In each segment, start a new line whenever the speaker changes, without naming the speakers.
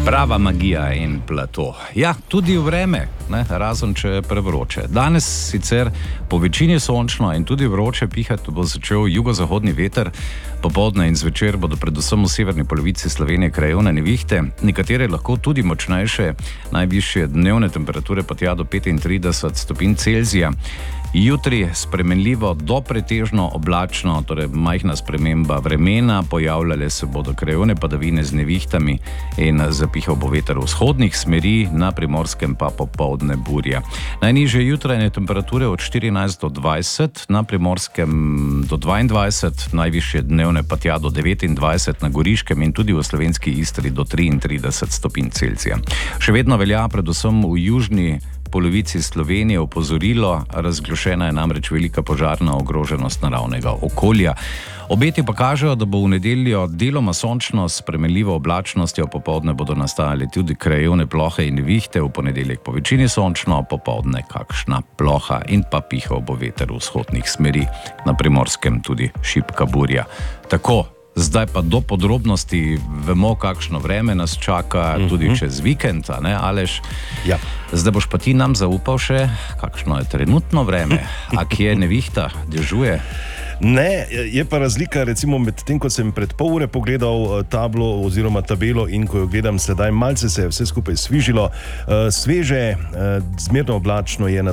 Prava magija in plato. Ja, tudi vreme, razen če je prevroče. Danes sicer po večini sončno in tudi vroče pihati bo začel jugozahodni veter. Popoldne in zvečer bodo predvsem v severni polovici Slovenije krajevne nevihte, nekatere lahko tudi močnejše, najvišje dnevne temperature pa tja do 35 stopinj Celzija. Jutri spremenljivo do pretežno oblačno, torej majhna sprememba vremena, pojavljale se bodo krajevne padavine z nevihtami in zapihal bo veter vzhodnih smeri, na Primorskem pa popoldne burja. Najnižje jutrajne temperature od 14 do 20, na Primorskem do 22, najvišje dnevne pa tja do 29, na Goriškem in tudi v slovenski Istri do 33 stopinj Celzija. Še vedno velja predvsem v južni polovici Slovenije opozorilo, razglašena je namreč velika požarna ogroženost naravnega okolja. Obeti pa kažejo, da bo v nedeljo deloma sončno s spremenljivo oblačnostjo, popoldne bodo nastajale tudi krajevne plohe in nevihte, v ponedeljek po večini sončno, popoldne kakšna ploha in pa pihal bo veter vzhodnih smeri, na Primorskem tudi šibka burja. Tako. Zdaj pa do podrobnosti vemo, kakšno vreme nas čaka tudi čez vikend, a ne, Aleš?
Ja.
Zdaj boš pa ti nam zaupal še, kakšno je trenutno vreme, a kje nevihta, dežuje?
Ne, je pa razlika recimo med tem, ko sem pred pol ure pogledal tablo oziroma tabelo in ko jo gledam sedaj, malce se je vse skupaj svižilo. Sveže, zmerno oblačno je na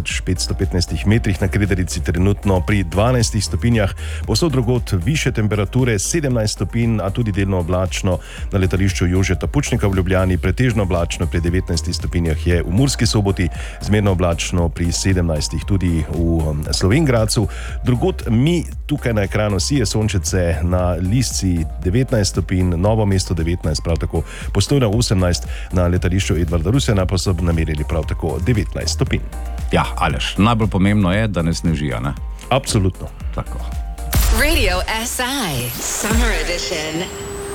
2515 metrih na Kredarici trenutno pri 12 stopinjah, povsod drugod više temperature, 17 stopinj, a tudi delno oblačno na letališču Jožeta Pučnika v Ljubljani, pretežno oblačno pri 19 stopinjah je v Murski Soboti, zmerno oblačno pri 17 tudi v Slovenj Gradcu, drugod mi tukaj na ekranu sije sončice, na Lisci 19 stopinj, Novo mesto 19, prav tako Postojna 18, na letališču Edvarda Rusjana pa so namerili prav tako 19 stopinj.
Ja, Aleš, najbolj pomembno je, da ne snežija, ne?
Absolutno.
Tako.
Radio SI Summer Edition.